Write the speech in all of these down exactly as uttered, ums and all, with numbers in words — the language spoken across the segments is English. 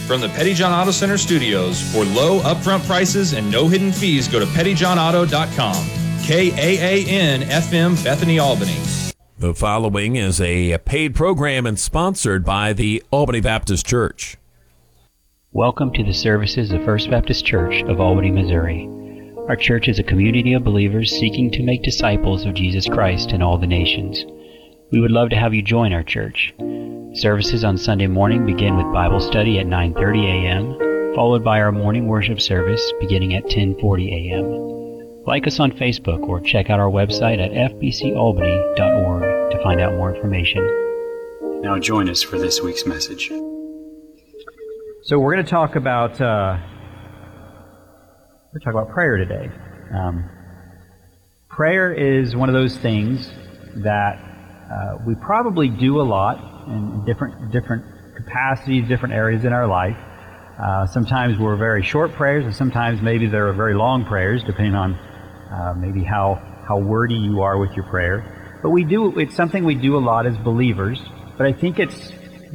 From the Petty John Auto Center studios, for low upfront prices and no hidden fees, go to petty john auto dot com. K A A N F M, Bethany, Albany. The following is a paid program and sponsored by the Albany Baptist Church. Welcome to the services of First Baptist Church of Albany, Missouri. Our church is a community of believers seeking to make disciples of Jesus Christ in all the nations. We would love to have you join our church. Services on Sunday morning begin with Bible study at nine thirty a.m., followed by our morning worship service beginning at ten forty a.m. Like us on Facebook or check out our website at f b c albany dot org to find out more information. Now join us for this week's message. So we're going to talk about uh, we're talk about prayer today. Um, prayer is one of those things that uh, we probably do a lot in different different capacities, different areas in our life. Uh, sometimes we're very short prayers, and sometimes maybe they're very long prayers, depending on uh, maybe how how wordy you are with your prayer. But we do it's something we do a lot as believers. But I think it's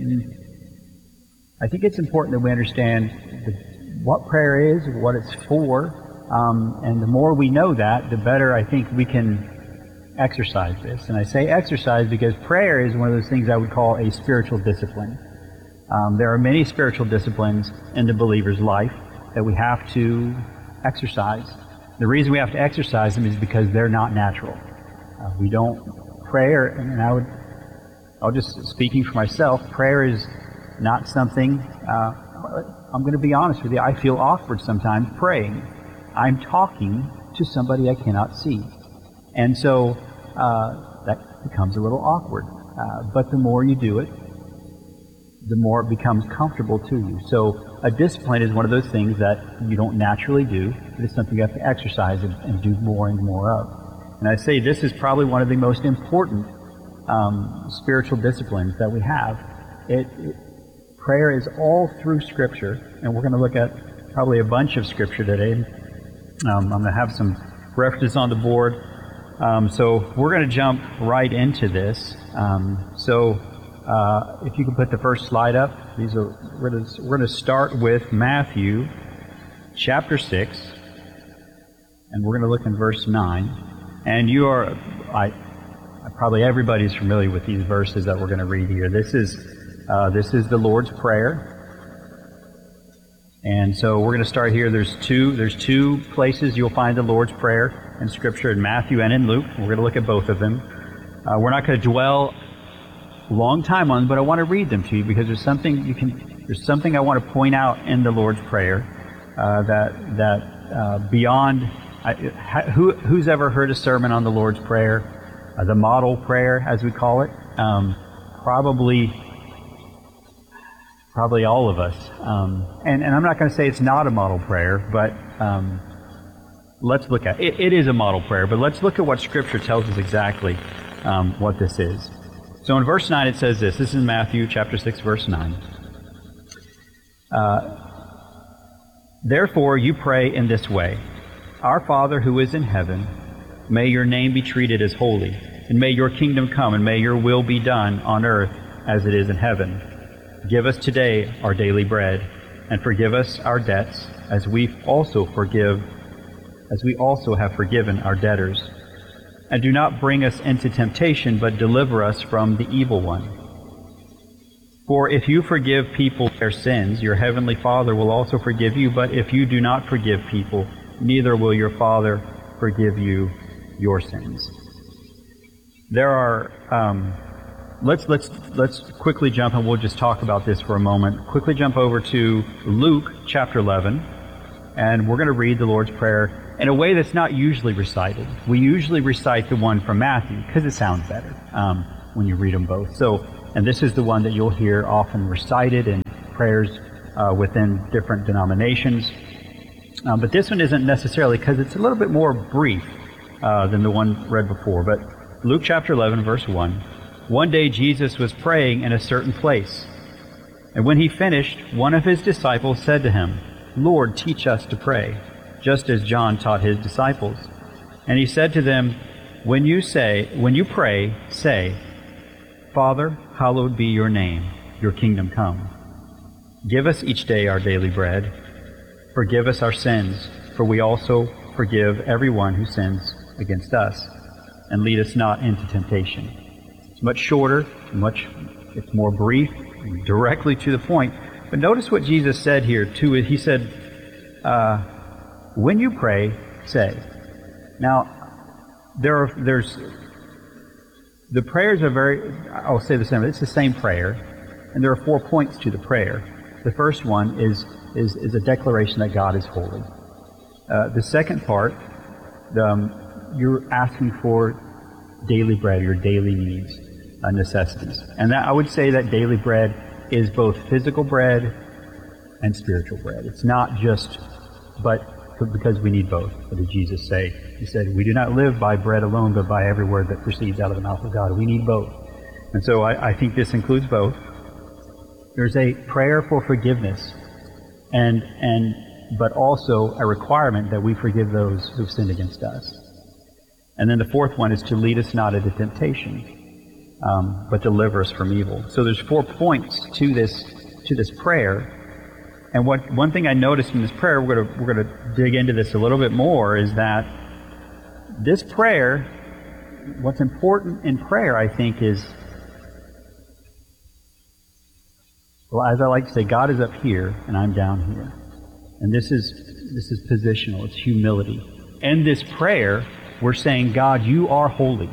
I think it's important that we understand the, what prayer is, what it's for, um, and the more we know that, the better I think we can exercise this. And I say exercise because prayer is one of those things I would call a spiritual discipline. Um, there are many spiritual disciplines in the believer's life that we have to exercise. The reason we have to exercise them is because they're not natural. Uh, we don't, prayer, and I would, I'll just, speaking for myself, prayer is not something, uh, I'm going to be honest with you, I feel awkward sometimes praying. I'm talking to somebody I cannot see. And so uh, that becomes a little awkward. Uh, but the more you do it, the more it becomes comfortable to you. So a discipline is one of those things that you don't naturally do. It's something you have to exercise and, and do more and more of. And I say this is probably one of the most important um, spiritual disciplines that we have. It, it, prayer is all through Scripture, and we're going to look at probably a bunch of Scripture today. Um, I'm going to have some references on the board. Um, so we're going to jump right into this. Um, so uh, if you can put the first slide up. These are we're going to, we're going to start with Matthew chapter six, and we're going to look in verse nine. And you are, I, probably everybody's familiar with these verses that we're going to read here. This is uh, this is the Lord's Prayer. And so we're going to start here. There's two there's two places you'll find the Lord's Prayer in Scripture, in Matthew and in Luke. We're going to look at both of them. Uh, we're not going to dwell a long time on them, but I want to read them to you because there's something you can there's something I want to point out in the Lord's Prayer uh, that that uh, beyond I, who who's ever heard a sermon on the Lord's Prayer, uh, the model prayer as we call it? Um, probably. Probably all of us. Um, and, and I'm not going to say it's not a model prayer, but um, let's look at it. It is a model prayer, but let's look at what Scripture tells us exactly um, what this is. So in verse nine it says this. This is Matthew chapter six, verse nine. Uh, Therefore you pray in this way, Our Father who is in heaven, may your name be treated as holy, and may your kingdom come, and may your will be done on earth as it is in heaven. Give us today our daily bread, and forgive us our debts, as we also forgive, as we also have forgiven our debtors. And do not bring us into temptation, but deliver us from the evil one. For if you forgive people their sins, your heavenly Father will also forgive you. But if you do not forgive people, neither will your Father forgive you your sins. There are. Um, Let's let's let's quickly jump, and we'll just talk about this for a moment. Quickly jump over to Luke chapter eleven, and we're going to read the Lord's Prayer in a way that's not usually recited. We usually recite the one from Matthew because it sounds better um, when you read them both. So, and this is the one that you'll hear often recited in prayers uh, within different denominations. Um, but this one isn't necessarily, because it's a little bit more brief uh, than the one read before. But Luke chapter eleven, verse one. One day Jesus was praying in a certain place, and when he finished, one of his disciples said to him, Lord, teach us to pray, just as John taught his disciples. And he said to them, When you say, when you pray, say, Father, hallowed be your name, your kingdom come. Give us each day our daily bread. Forgive us our sins, for we also forgive everyone who sins against us. And lead us not into temptation. It's much shorter, much it's more brief, directly to the point. But notice what Jesus said here too. He said, uh, when you pray, say. Now, there are, there's, the prayers are very, I'll say the same, it's the same prayer, and there are four points to the prayer. The first one is, is, is a declaration that God is holy. Uh, the second part, um, you're asking for daily bread, your daily needs, uh, necessities. And that, I would say that daily bread is both physical bread and spiritual bread. It's not just, but because we need both. What did Jesus say? He said, we do not live by bread alone, but by every word that proceeds out of the mouth of God. We need both. And so I, I think this includes both. There's a prayer for forgiveness, and and but also a requirement that we forgive those who've sinned against us. And then the fourth one is to lead us not into temptation, um, but deliver us from evil. So there's four points to this to this prayer. And what one thing I noticed in this prayer, we're gonna we're gonna dig into this a little bit more, is that this prayer, what's important in prayer, I think, is, well, as I like to say, God is up here and I'm down here. And this is this is positional, it's humility. In this prayer, we're saying, God, you are holy,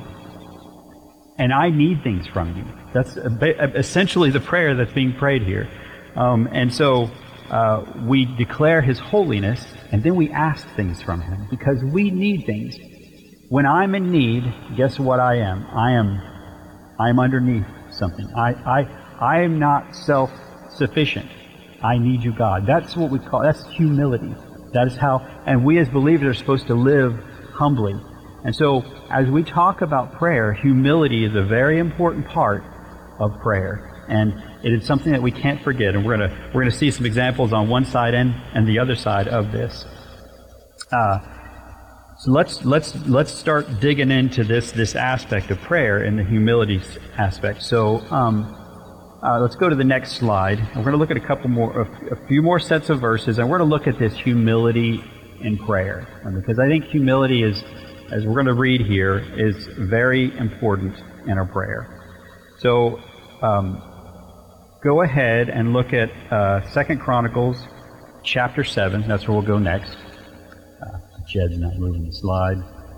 and I need things from you. That's essentially the prayer that's being prayed here. Um, and so uh, we declare His holiness, and then we ask things from Him, because we need things. When I'm in need, guess what I am? I am I am underneath something. I I I am not self-sufficient. I need you, God. That's what we call, that's humility. That is how, and we as believers are supposed to live humbly. And so, as we talk about prayer, humility is a very important part of prayer, and it is something that we can't forget. And we're gonna we're gonna see some examples on one side and and the other side of this. Uh, so let's let's let's start digging into this this aspect of prayer and the humility aspect. So um, uh, let's go to the next slide. We're going to look at a couple more, a, a few more sets of verses, and we're going to look at this humility in prayer, and because I think humility is, as we're going to read here, is very important in our prayer. So um, go ahead and look at uh, Second Chronicles chapter seven. That's where we'll go next. Uh, Jed's not moving the slide.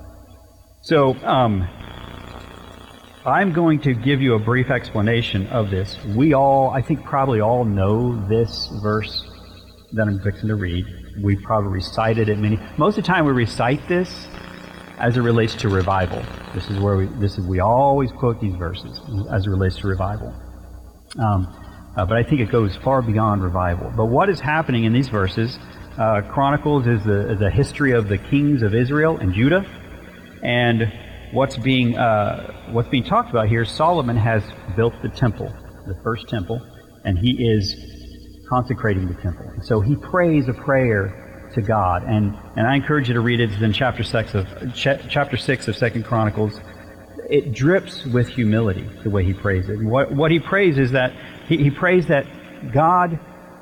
So um, I'm going to give you a brief explanation of this. We all, I think probably all know this verse that I'm fixing to read. We've probably recited it many. Most of the time we recite this as it relates to revival. This is where we, this is, we always quote these verses as it relates to revival. Um, uh, but I think it goes far beyond revival. But what is happening in these verses, uh, Chronicles is the, is a history of the kings of Israel and Judah. And what's being, uh, what's being talked about here, Solomon has built the temple, the first temple, and he is consecrating the temple. So he prays a prayer to God, and, and I encourage you to read it. It's in chapter six of ch- chapter six of Second Chronicles. It drips with humility the way he prays it. And what what he prays is that he, he prays that God,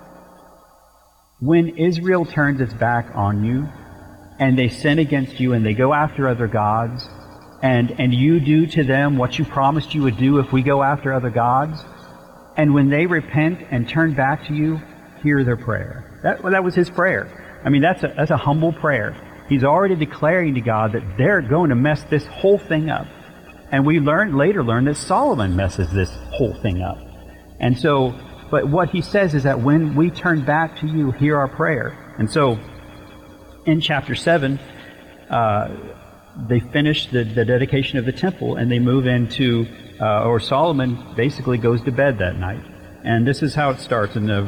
when Israel turns its back on you, and they sin against you, and they go after other gods, and and you do to them what you promised you would do if we go after other gods, and when they repent and turn back to you, hear their prayer. That that was his prayer. I mean, that's a that's a humble prayer. He's already declaring to God that they're going to mess this whole thing up. And we learn later learn that Solomon messes this whole thing up. And so, but what he says is that when we turn back to you, hear our prayer. And so, in chapter seven, uh, they finish the, the dedication of the temple, and they move into, uh, or Solomon basically goes to bed that night. And this is how it starts in the